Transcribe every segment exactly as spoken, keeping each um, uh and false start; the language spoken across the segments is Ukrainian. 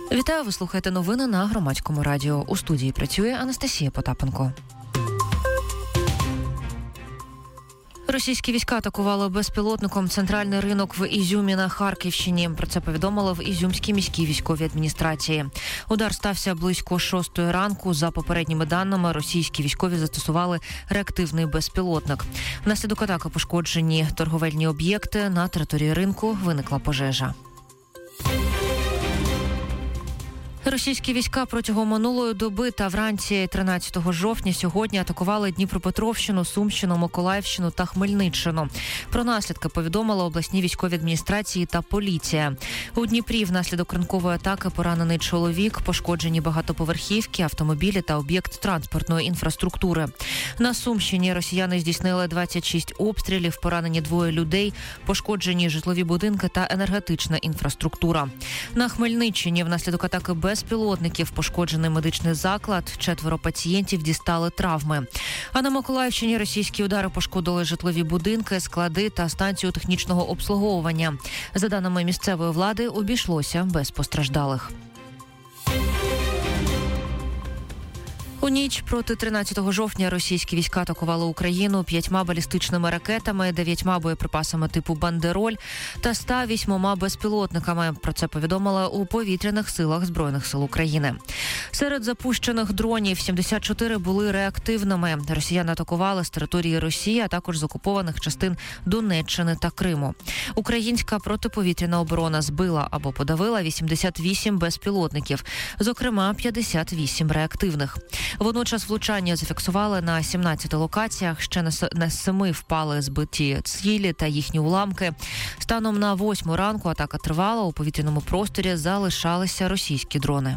Вітаю, ви слухаєте новини на Громадському радіо. У студії працює Анастасія Потапенко. Російські війська атакували безпілотником центральний ринок в Ізюмі на Харківщині. Про це повідомили в Ізюмській міській військовій адміністрації. Удар стався близько шостої ранку. За попередніми даними, російські військові застосували реактивний безпілотник. Внаслідок атаки пошкоджені торговельні об'єкти. На території ринку виникла пожежа. Російські війська протягом минулої доби та вранці тринадцятого жовтня сьогодні атакували Дніпропетровщину, Сумщину, Миколаївщину та Хмельниччину. Про наслідки повідомили обласні військові адміністрації та поліція. У Дніпрі внаслідок ранкової атаки поранений чоловік, пошкоджені багатоповерхівки, автомобілі та об'єкт транспортної інфраструктури. На Сумщині росіяни здійснили двадцять шість обстрілів, поранені двоє людей, пошкоджені житлові будинки та енергетична інфраструктура. На Хмельниччині внаслідок атаки без безпілотників пошкоджений медичний заклад, четверо пацієнтів дістали травми. А на Миколаївщині російські удари пошкодили житлові будинки, склади та станцію технічного обслуговування. За даними місцевої влади, обійшлося без постраждалих. У ніч проти тринадцятого жовтня російські війська атакували Україну п'ятьма балістичними ракетами, дев'ятьма боєприпасами типу «Бандероль» та ста вісьмома безпілотниками. Про це повідомили у повітряних силах Збройних сил України. Серед запущених дронів сімдесят чотири були реактивними. Росіяни атакували з території Росії, а також з окупованих частин Донеччини та Криму. Українська протиповітряна оборона збила або подавила вісімдесят вісім безпілотників, зокрема п'ятдесят вісім реактивних. Водночас влучання зафіксували на сімнадцяти локаціях, ще на семи впали збиті цілі та їхні уламки. Станом на восьму ранку атака тривала, у повітряному просторі залишалися російські дрони.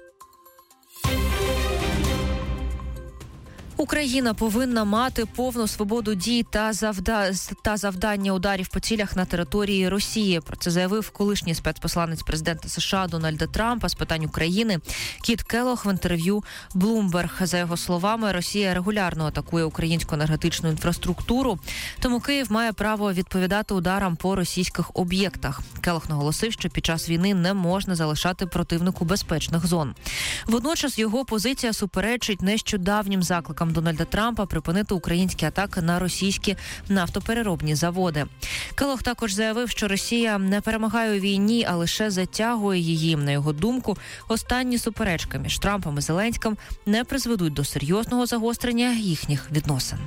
Україна повинна мати повну свободу дій та, завда... та завдання ударів по цілях на території Росії. Про це заявив колишній спецпосланець президента США Дональда Трампа з питань України Кіт Келлог в інтерв'ю Bloomberg. За його словами, Росія регулярно атакує українську енергетичну інфраструктуру, тому Київ має право відповідати ударам по російських об'єктах. Келлог наголосив, що під час війни не можна залишати противнику безпечних зон. Водночас його позиція суперечить нещодавнім закликам Дональда Трампа припинити українські атаки на російські нафтопереробні заводи. Келлог також заявив, що Росія не перемагає у війні, а лише затягує її. На його думку, останні суперечки між Трампом і Зеленським не призведуть до серйозного загострення їхніх відносин.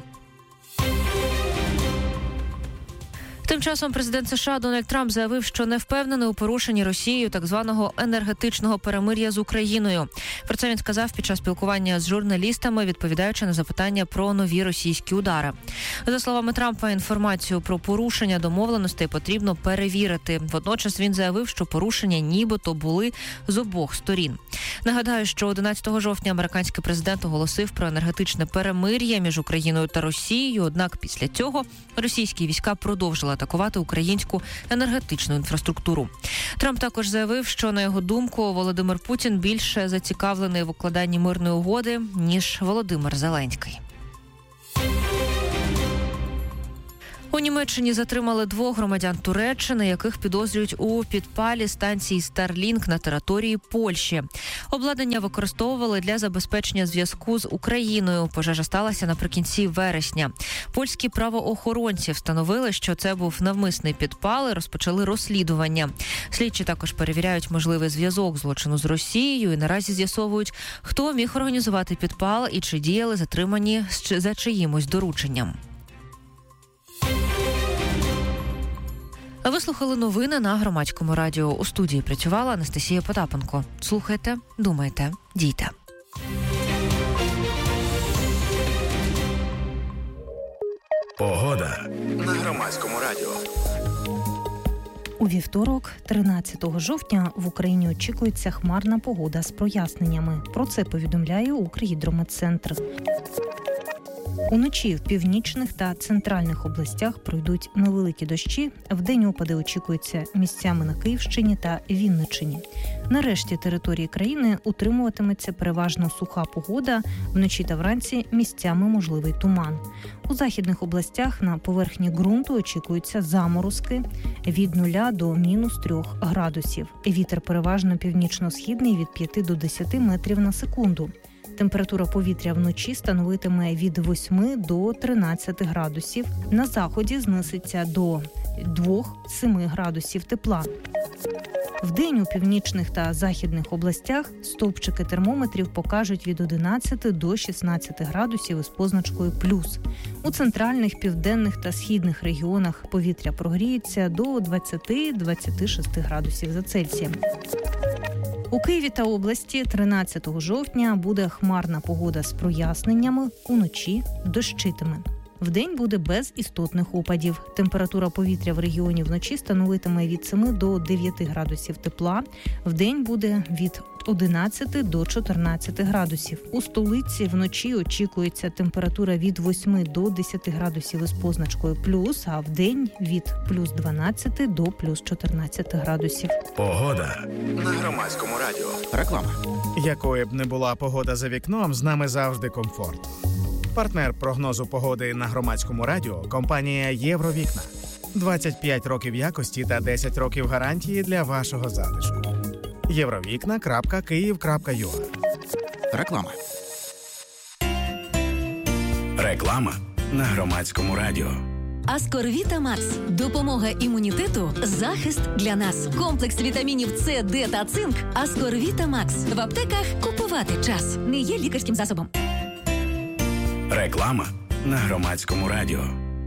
Тим часом президент США Дональд Трамп заявив, що не впевнений у порушенні Росією так званого енергетичного перемир'я з Україною. Про це він сказав під час спілкування з журналістами, відповідаючи на запитання про нові російські удари. За словами Трампа, інформацію про порушення домовленостей потрібно перевірити. Водночас він заявив, що порушення нібито були з обох сторін. Нагадаю, що одинадцятого жовтня американський президент оголосив про енергетичне перемир'я між Україною та Росією, однак після цього російські війська продовжили атакувати українську енергетичну інфраструктуру. Трамп також заявив, що, на його думку, Володимир Путін більше зацікавлений в укладанні мирної угоди, ніж Володимир Зеленський. У Німеччині затримали двох громадян Туреччини, яких підозрюють у підпалі станції Starlink на території Польщі. Обладнання використовували для забезпечення зв'язку з Україною. Пожежа сталася наприкінці вересня. Польські правоохоронці встановили, що це був навмисний підпал і розпочали розслідування. Слідчі також перевіряють можливий зв'язок злочину з Росією і наразі з'ясовують, хто міг організувати підпал і чи діяли затримані за чиїмось дорученням. А ви слухали новини на Громадському радіо. У студії працювала Анастасія Потапенко. Слухайте, думайте, дійте. Погода на Громадському радіо. У вівторок, тринадцятого жовтня, в Україні очікується хмарна погода з проясненнями. Про це повідомляє Укргідрометцентр. Уночі в північних та центральних областях пройдуть невеликі дощі. Вдень опади очікуються місцями на Київщині та Вінниччині. На решті території країни утримуватиметься переважно суха погода. Вночі та вранці місцями можливий туман. У західних областях на поверхні ґрунту очікуються заморозки від нуля до мінус трьох градусів. Вітер переважно північно-східний від п'яти до десяти метрів на секунду. Температура повітря вночі становитиме від восьми до тринадцяти градусів. На заході знизиться до двох-семи градусів тепла. Вдень у північних та західних областях стовпчики термометрів покажуть від одинадцяти до шістнадцяти градусів із позначкою плюс. У центральних, південних та східних регіонах повітря прогріється до двадцяти-двадцяти шести градусів за Цельсієм. У Києві та області тринадцятого жовтня буде хмарна погода з проясненнями, уночі дощитиме. Вдень буде без істотних опадів. Температура повітря в регіоні вночі становитиме від семи до дев'яти градусів тепла. Вдень буде від одинадцяти до чотирнадцяти градусів. У столиці вночі очікується температура від восьми до десяти градусів із позначкою плюс, а вдень від плюс дванадцяти до плюс чотирнадцяти градусів. Погода на Громадському радіо. Реклама. Якою б не була погода за вікном, з нами завжди комфорт. Партнер прогнозу погоди на Громадському радіо – компанія «Євровікна». двадцять п'ять років якості та десять років гарантії для вашого затишку. євровікна крапка київ крапка ю а. Реклама. Реклама на Громадському радіо. Аскорвіта Макс. Допомога імунітету, захист для нас. Комплекс вітамінів С, Д та цинк. Аскорвіта Макс. В аптеках купувати час. Не є лікарським засобом. Реклама на Громадському радіо.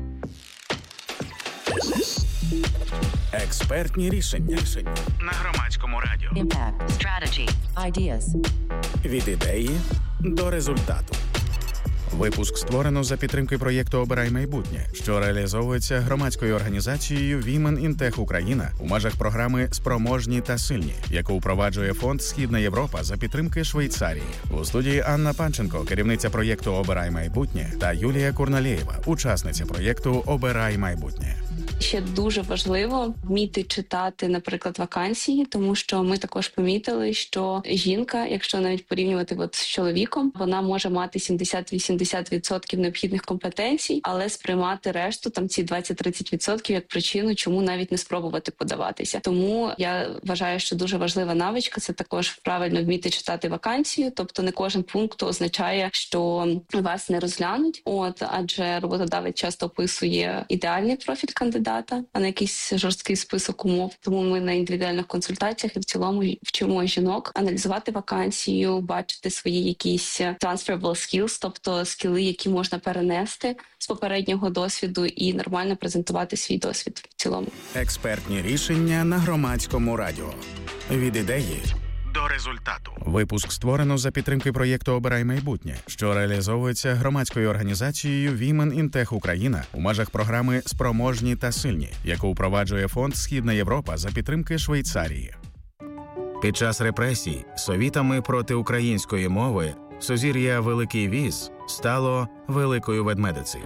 Експертні рішення на Громадському радіо. Impact, strategy, ideas. Від ідеї до результату. Випуск створено за підтримки проєкту «Обирай майбутнє», що реалізовується громадською організацією Women in Tech Україна у межах програми «Спроможні та сильні», яку впроваджує фонд «Східна Європа» за підтримки Швейцарії. У студії Анна Панченко, керівниця проєкту «Обирай майбутнє», та Юлія Курналєєва, учасниця проєкту «Обирай майбутнє». Ще дуже важливо вміти читати, наприклад, вакансії, тому що ми також помітили, що жінка, якщо навіть порівнювати от з чоловіком, вона може мати сімдесят-вісімдесят відсотків необхідних компетенцій, але сприймати решту, там ці двадцять-тридцять відсотків як причину, чому навіть не спробувати подаватися. Тому я вважаю, що дуже важлива навичка – це також правильно вміти читати вакансію, тобто не кожен пункт означає, що вас не розглянуть, от, адже роботодавець часто описує ідеальний профіль кандидата, а не якийсь жорсткий список умов. Тому ми на індивідуальних консультаціях і в цілому вчимо жінок аналізувати вакансію, бачити свої якісь transferable skills, тобто скіли, які можна перенести з попереднього досвіду і нормально презентувати свій досвід в цілому. Експертні рішення на Громадському радіо. Від ідеї до результату. Випуск створено за підтримки проєкту «Обирай майбутнє», що реалізовується громадською організацією Women in Tech Україна у межах програми «Спроможні та сильні», яку впроваджує фонд «Східна Європа» за підтримки Швейцарії. Під час репресій совітами проти української мови сузір'я Великий Віз стало Великою Ведмедицею.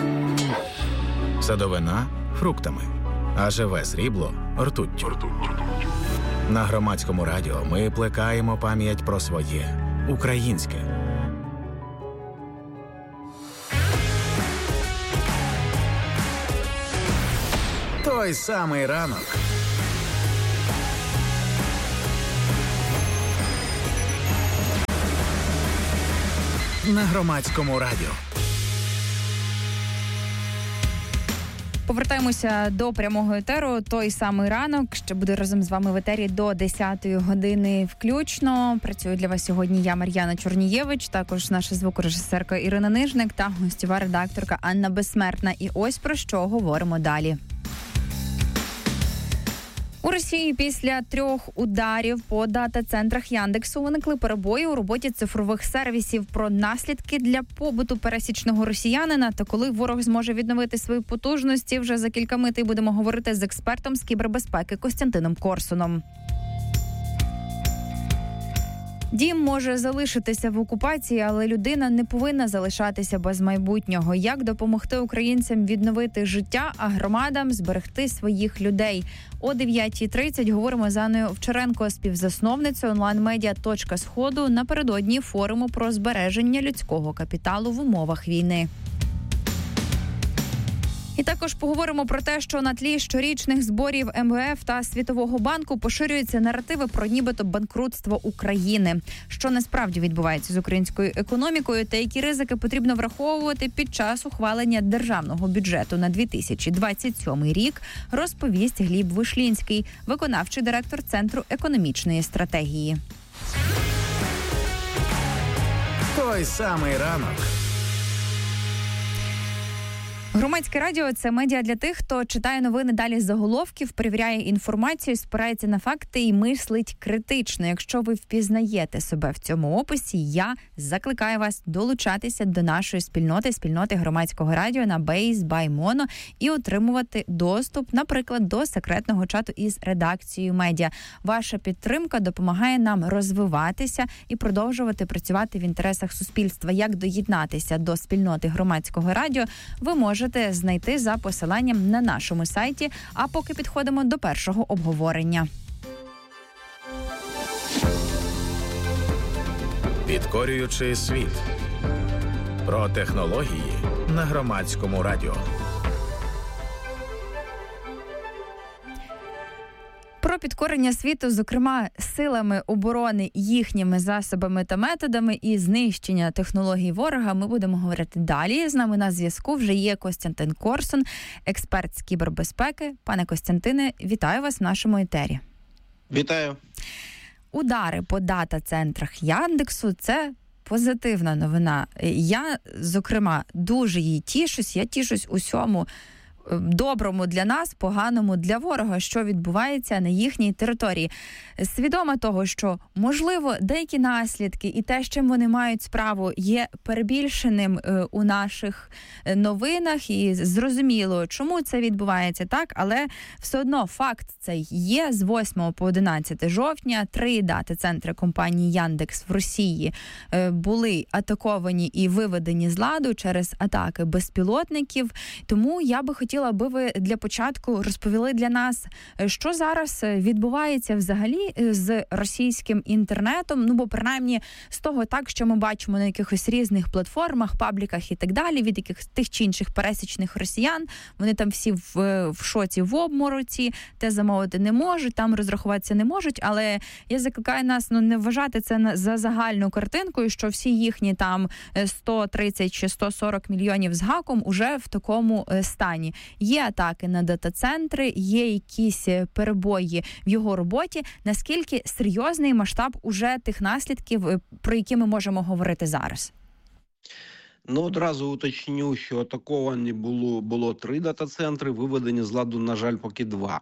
Садовина – фруктами, а живе срібло – ртуттю. На Громадському радіо ми плекаємо пам'ять про своє українське. Той самий ранок. На Громадському радіо. Повертаємося до прямого етеру. Той самий ранок, що буде разом з вами в етері до десятої години включно. Працюю для вас сьогодні я, Мар'яна Чорнієвич, також наша звукорежисерка Ірина Нижник та гостєва редакторка Анна Безсмертна. І ось про що говоримо далі. У Росії після трьох ударів по дата-центрах Яндексу виникли перебої у роботі цифрових сервісів. Про наслідки для побуту пересічного росіянина та коли ворог зможе відновити свої потужності, вже за кілька митей будемо говорити з експертом з кібербезпеки Костянтином Корсуном. Дім може залишитися в окупації, але людина не повинна залишатися без майбутнього. Як допомогти українцям відновити життя, а громадам зберегти своїх людей? О дев'ятій тридцять говоримо з Анною Овчаренко, співзасновницею онлайн-медіа «Точка Сходу» напередодні форуму про збереження людського капіталу в умовах війни. І також поговоримо про те, що на тлі щорічних зборів ем ве еф та Світового банку поширюються наративи про нібито банкрутство України. Що насправді відбувається з українською економікою та які ризики потрібно враховувати під час ухвалення державного бюджету на дві тисячі двадцять сьомий рік, розповість Гліб Вишлінський, виконавчий директор Центру економічної стратегії. Той самий ранок. Громадське радіо – це медіа для тих, хто читає новини далі з заголовків, перевіряє інформацію, спирається на факти і мислить критично. Якщо ви впізнаєте себе в цьому описі, я закликаю вас долучатися до нашої спільноти, спільноти Громадського радіо на Base by Mono і отримувати доступ, наприклад, до секретного чату із редакцією медіа. Ваша підтримка допомагає нам розвиватися і продовжувати працювати в інтересах суспільства. Як доєднатися до спільноти Громадського радіо, ви можете знайти за посиланням на нашому сайті, а поки підходимо до першого обговорення. Підкорюючи світ. Про технології на Громадському радіо. Про підкорення світу, зокрема, силами оборони, їхніми засобами та методами і знищення технологій ворога ми будемо говорити далі. З нами на зв'язку вже є Костянтин Корсун, експерт з кібербезпеки. Пане Костянтине, вітаю вас в нашому етері. Вітаю. Удари по дата-центрах Яндексу – це позитивна новина. Я, зокрема, дуже їй тішусь. Я тішусь усьому доброму для нас, поганому для ворога, що відбувається на їхній території. Свідома того, що, можливо, деякі наслідки і те, з чим вони мають справу, є перебільшеним у наших новинах, і зрозуміло, чому це відбувається так, але все одно факт цей є. З восьмого по одинадцяте жовтня три дата-центри компанії Яндекс в Росії були атаковані і виведені з ладу через атаки безпілотників. Тому я би хотіла аби ви для початку розповіли для нас, що зараз відбувається взагалі з російським інтернетом, ну бо принаймні з того так, що ми бачимо на якихось різних платформах, пабліках і так далі, від яких тих чи інших пересічних росіян, вони там всі в, в шоці, в обмороці, те замовити не можуть, там розрахуватися не можуть, але я закликаю нас ну не вважати це за загальну картинку, що всі їхні там сто тридцять чи сто сорок мільйонів з гаком уже в такому стані. Є атаки на дата-центри, є якісь перебої в його роботі. Наскільки серйозний масштаб уже тих наслідків, про які ми можемо говорити зараз? Ну, одразу уточню, що атаковані було, було три дата-центри, виведені з ладу, на жаль, поки два.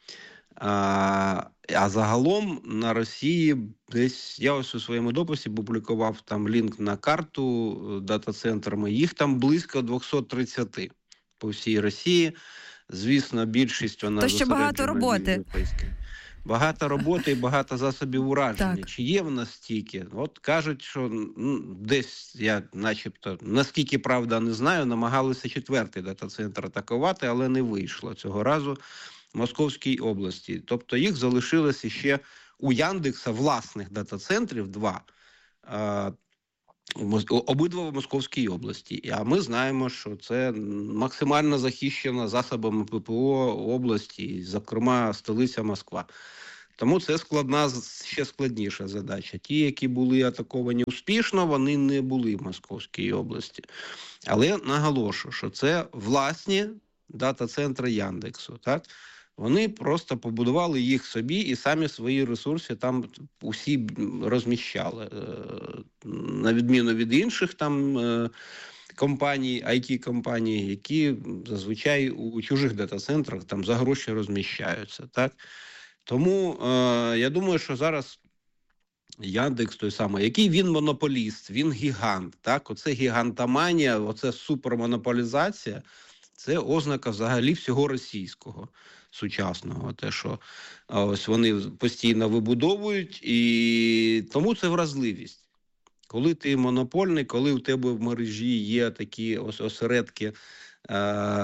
А, а загалом на Росії десь, я ось у своєму дописі публікував там лінк на карту дата-центрами, їх там близько двісті тридцять. По всій Росії. Звісно, більшість вона то ще багато роботи. Багато роботи і багато засобів ураження. Так. Чи є в нас стільки? От кажуть, що ну, десь, я начебто, наскільки правда не знаю, намагалися четвертий дата-центр атакувати, але не вийшло цього разу в Московській області. Тобто їх залишилося ще у Яндекса власних дата-центрів два. Обидва в Московській області. А ми знаємо, що це максимально захищена засобами ППО області, зокрема столиця Москва. Тому це складна, ще складніша задача. Ті, які були атаковані успішно, вони не були в Московській області. Але наголошую, що це власні дата-центри Яндексу, так? Вони просто побудували їх собі і самі свої ресурси там усі розміщали. На відміну від інших там компаній, ай ті-компаній, які зазвичай у чужих дата-центрах там за гроші розміщаються. Так? Тому е, я думаю, що зараз Яндекс той самий, який він монополіст, він гігант. Так? Оце гігантоманія, оце супермонополізація – це ознака взагалі всього російського. сучасного, те, що ось вони постійно вибудовують, і тому це вразливість. Коли ти монопольний, коли у тебе в мережі є такі ось осередки е-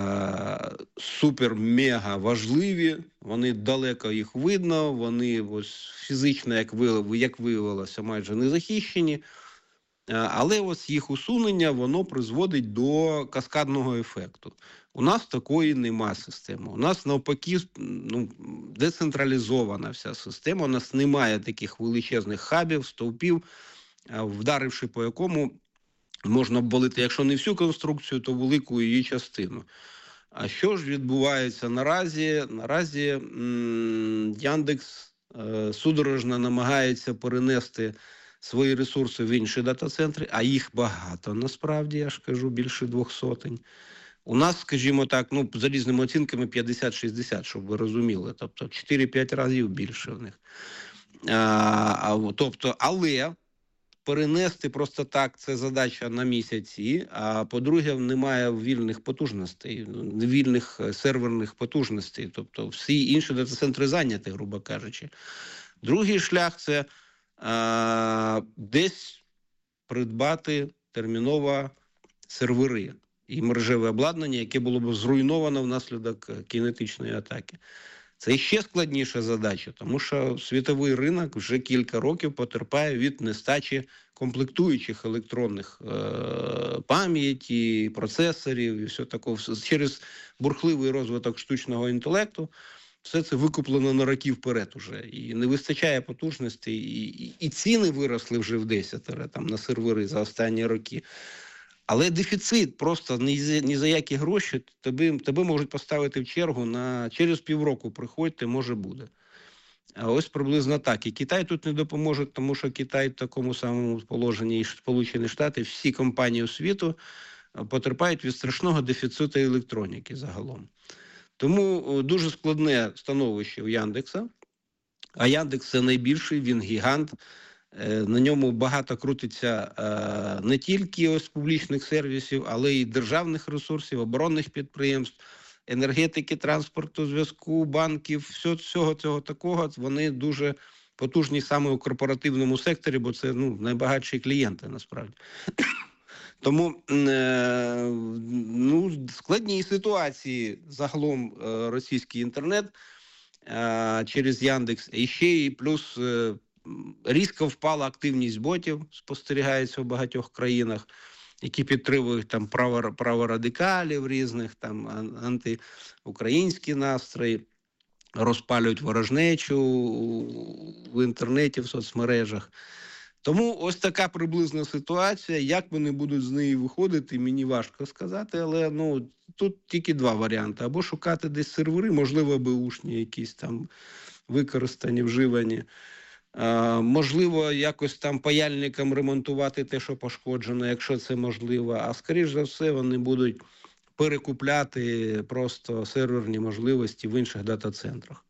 супер-мега важливі, вони далеко їх видно, вони ось фізично, як виявилося, як виявилося, майже не захищені, е- але ось їх усунення, воно призводить до каскадного ефекту. У нас такої нема системи. У нас навпаки ну, децентралізована вся система, у нас немає таких величезних хабів, стовпів, вдаривши по якому можна обвалити, якщо не всю конструкцію, то велику її частину. А що ж відбувається наразі? Наразі м- Яндекс е- судорожно намагається перенести свої ресурси в інші дата-центри, а їх багато насправді, я ж кажу, більше двох сотень. У нас, скажімо так, ну, за різними оцінками п'ятдесят-шістдесят, щоб ви розуміли, тобто чотири-п'ять разів більше в них. А, тобто, але перенести просто так це задача на місяці, а по-друге, немає вільних потужностей, вільних серверних потужностей, тобто всі інші дата-центри зайняті, грубо кажучи. Другий шлях – це а, десь придбати терміново сервери і мережеве обладнання, яке було б зруйновано внаслідок кінетичної атаки. Це ще складніша задача, тому що світовий ринок вже кілька років потерпає від нестачі комплектуючих електронних е- пам'яті, процесорів і все таке. Через бурхливий розвиток штучного інтелекту все це викуплено на роки вперед уже. І не вистачає потужностей, і, і, і ціни виросли вже в десятеро там, на сервери за останні роки. Але дефіцит просто ні за, ні за які гроші тебе, тебе можуть поставити в чергу на через півроку приходьте, може буде. А ось приблизно так. І Китай тут не допоможе, тому що Китай в такому самому положенні, і Сполучені Штати, всі компанії світу потерпають від страшного дефіциту електроніки загалом. Тому дуже складне становище у Яндекса. А Яндекс – це найбільший, він гігант. На ньому багато крутиться е, не тільки ось публічних сервісів, але й державних ресурсів, оборонних підприємств, енергетики, транспорту, зв'язку, банків, всього, всього цього такого. Вони дуже потужні саме у корпоративному секторі, бо це ну, найбагатші клієнти насправді. Тому е, ну, складні ситуації загалом е, російський інтернет е, через Яндекс. І ще і плюс е, різко впала активність ботів, спостерігається у багатьох країнах, які підтримують там право, праворадикалів різних, там антиукраїнські настрої, розпалюють ворожнечу в інтернеті, в соцмережах. Тому ось така приблизна ситуація. Як вони будуть з неї виходити, мені важко сказати, але ну, тут тільки два варіанти. Або шукати десь сервери, можливо, беушні якісь там використані, вживані. А, можливо, якось там паяльникам ремонтувати те, що пошкоджено, якщо це можливо. А скоріш за все вони будуть перекупляти просто серверні можливості в інших дата-центрах.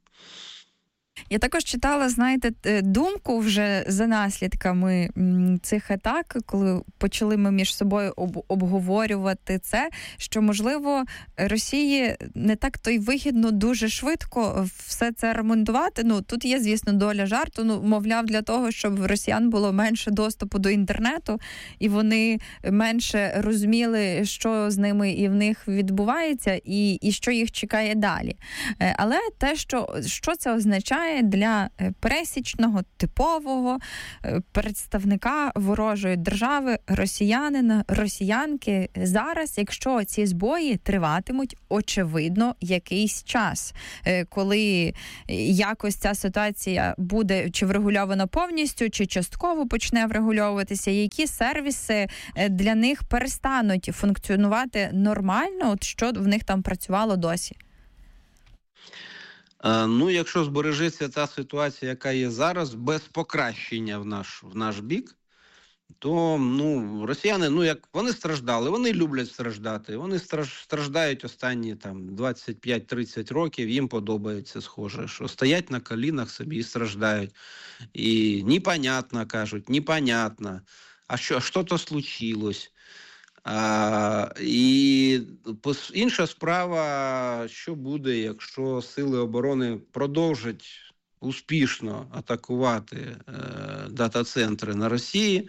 Я також читала, знаєте, думку вже за наслідками цих атак, коли почали ми між собою об- обговорювати це, що, можливо, Росії не так то й вигідно дуже швидко все це ремонтувати. Ну, тут є, звісно, доля жарту, ну, мовляв, для того, щоб в росіян було менше доступу до інтернету, і вони менше розуміли, що з ними і в них відбувається, і, і що їх чекає далі. Але те, що, що це означає для пересічного, типового представника ворожої держави, росіянина, росіянки зараз, якщо ці збої триватимуть, очевидно, якийсь час, коли якось ця ситуація буде чи врегульована повністю, чи частково почне врегульовуватися, які сервіси для них перестануть функціонувати нормально, от що в них там працювало досі? Ну, якщо збережеться та ситуація, яка є зараз, без покращення в наш, в наш бік, то, ну, росіяни, ну, як, вони страждали, вони люблять страждати, вони страждають останні, там, двадцять п'ять тридцять років, їм подобається, схоже, що стоять на колінах собі і страждають. І непонятно, кажуть, непонятно, а що, що-то случилось. А, і інша справа, що буде, якщо сили оборони продовжать успішно атакувати е, дата-центри на Росії.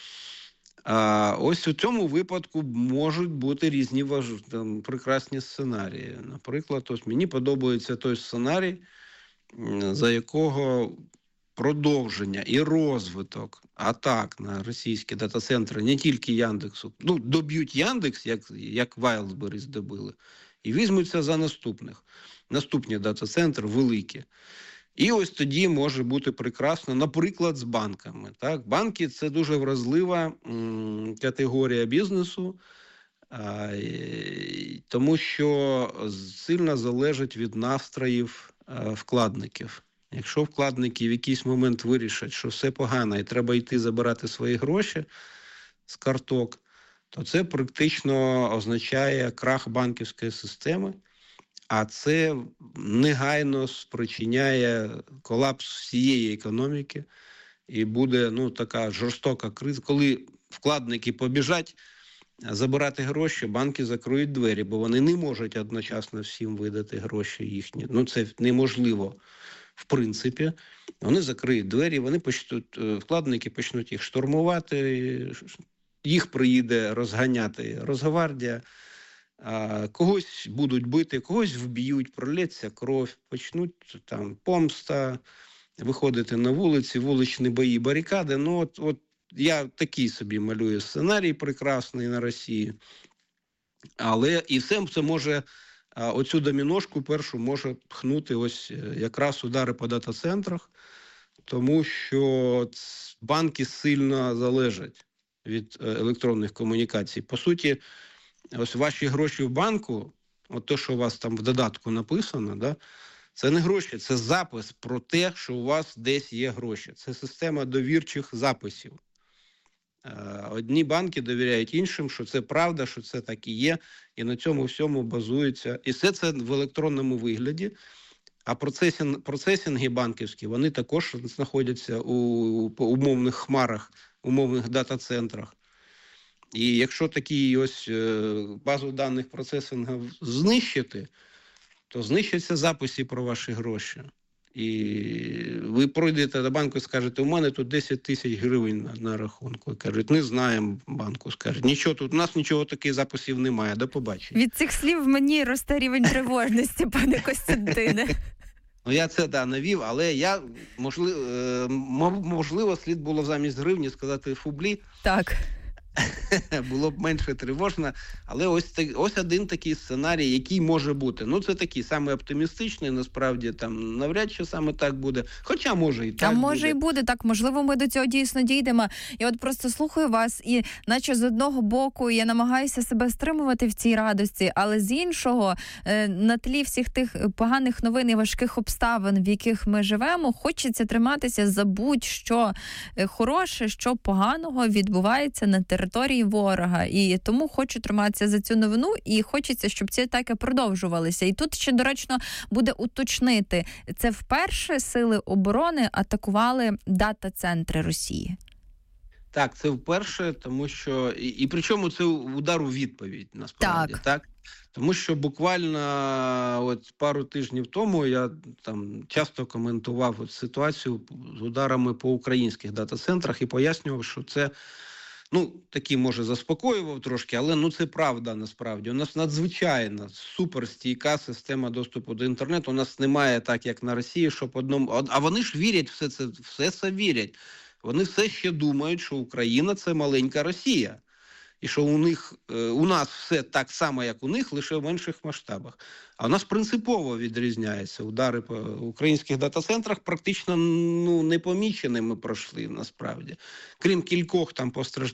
А ось у цьому випадку можуть бути різні важ... там, прекрасні сценарії. Наприклад, ось мені подобається той сценарій, за якого продовження і розвиток атак на російські дата-центри, не тільки Яндексу, ну, доб'ють Яндекс, як, як Wildberries добили, і візьмуться за наступних. Наступні дата-центри великі. І ось тоді може бути прекрасно, наприклад, з банками. Так? Банки – це дуже вразлива м, категорія бізнесу, а, і, тому що сильно залежить від настроїв а, вкладників. Якщо вкладники в якийсь момент вирішать, що все погано і треба йти забирати свої гроші з карток, то це практично означає крах банківської системи, а це негайно спричиняє колапс всієї економіки і буде ну, така жорстока криза. Коли вкладники побіжать забирати гроші, банки закриють двері, бо вони не можуть одночасно всім видати гроші їхні. Ну це неможливо. В принципі, вони закриють двері, вони почнуть, вкладники почнуть їх штурмувати, їх приїде розганяти Росгвардія, когось будуть бити, когось вб'ють, пролється кров, почнуть там помста, виходити на вулиці, вуличні бої, барикади. Ну от, от я такий собі малюю сценарій прекрасний на Росії. Але і все це може... А оцю доміношку першу може пхнути ось якраз удари по дата-центрах, тому що банки сильно залежать від електронних комунікацій. По суті, ось ваші гроші в банку, от те, що у вас там в додатку написано, да, це не гроші, це запис про те, що у вас десь є гроші. Це система довірчих записів. Одні банки довіряють іншим, що це правда, що це так і є, і на цьому всьому базується. І все це в електронному вигляді. А процесінг, процесінги банківські, вони також знаходяться у умовних хмарах, умовних дата-центрах. І якщо такі ось базу даних процесингів знищити, то знищаться записи про ваші гроші. І ви пройдете до банку і скажете, у мене тут десять тисяч гривень на, на рахунку. Кажуть, не знаємо банку. Скажуть, нічого тут, у нас нічого таких записів немає, до побачення. Від цих слів мені росте рівень тривожності, пане Костянтине. Ну, я це, да, навів, але я, можливо, можливо, слід було замість гривні сказати фублі. Так. Було б менше тривожно, але ось, ось один такий сценарій, який може бути. Ну, це такий саме оптимістичний, насправді, там навряд чи саме так буде. Хоча може і так буде. А може буде. і буде так, можливо, ми до цього дійсно дійдемо. Я от просто слухаю вас і наче з одного боку я намагаюся себе стримувати в цій радості, але з іншого, на тлі всіх тих поганих новин і важких обставин, в яких ми живемо, хочеться триматися за будь-що хороше, що поганого відбувається на території території ворога. І тому хочу триматися за цю новину і хочеться, щоб ці атаки продовжувалися. І тут ще доречно буде уточнити, це вперше сили оборони атакували дата-центри Росії? Так, це вперше, тому що... І, і причому це удар у відповідь, насправді. Так. так? Тому що буквально от пару тижнів тому я там часто коментував от ситуацію з ударами по українських дата-центрах і пояснював, що це ну, такі, може, заспокоював трошки, але ну це правда насправді. У нас надзвичайно суперстійка система доступу до інтернету. У нас немає так, як на Росії, щоб одному... А вони ж вірять, все це, все це вірять. Вони все ще думають, що Україна – це маленька Росія. І що у них, у нас все так само, як у них, лише в менших масштабах. А у нас принципово відрізняється. Удари по українських дата-центрах практично ну, непоміченими пройшли, насправді. Крім кількох там постраждалих